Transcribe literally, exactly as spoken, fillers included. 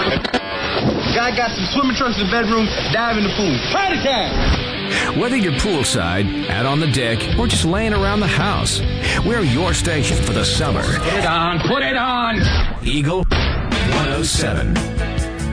Guy got some swimming trunks in the bedroom, dive in the pool. Party time! Whether you're poolside, out on the deck, or just laying around the house, we're your station for the summer. Put it on, put it on! Eagle one oh seven.